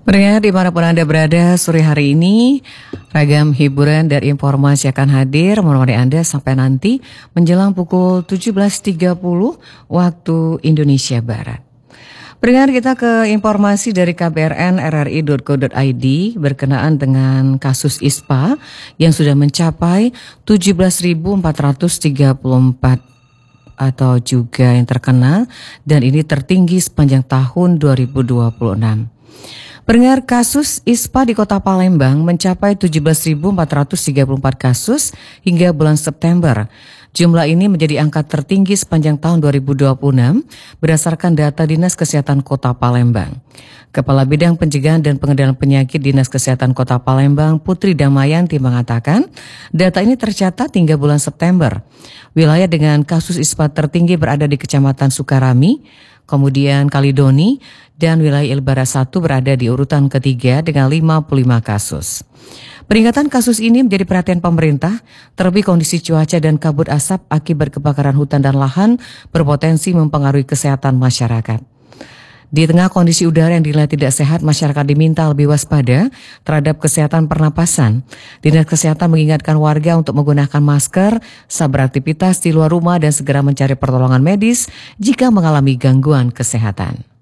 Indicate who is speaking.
Speaker 1: Pendengar dimanapun Anda berada, sore hari ini ragam hiburan dan informasi akan hadir menemani Anda sampai nanti menjelang pukul 17.30 waktu Indonesia Barat. Pendengar, kita ke informasi dari kbrn.rri.co.id berkenaan dengan kasus ISPA yang sudah mencapai 17.434 atau juga yang terkena, dan ini tertinggi sepanjang tahun 2026. Pendengar, kasus ISPA di Kota Palembang mencapai 17.434 kasus hingga bulan September. Jumlah ini menjadi angka tertinggi sepanjang tahun 2026 berdasarkan data Dinas Kesehatan Kota Palembang. Kepala Bidang Pencegahan dan Pengendalian Penyakit Dinas Kesehatan Kota Palembang, Putri Damayanti, mengatakan data ini tercatat hingga bulan September. Wilayah dengan kasus ISPA tertinggi berada di Kecamatan Sukarami, kemudian Kalidoni, dan wilayah Ilbara 1 berada di urutan ketiga dengan 55 kasus. Peningkatan kasus ini menjadi perhatian pemerintah, terlebih kondisi cuaca dan kabut asap akibat kebakaran hutan dan lahan berpotensi mempengaruhi kesehatan masyarakat. Di tengah kondisi udara yang dinilai tidak sehat, masyarakat diminta lebih waspada terhadap kesehatan pernapasan. Dinas Kesehatan mengingatkan warga untuk menggunakan masker saat beraktivitas di luar rumah dan segera mencari pertolongan medis jika mengalami gangguan kesehatan.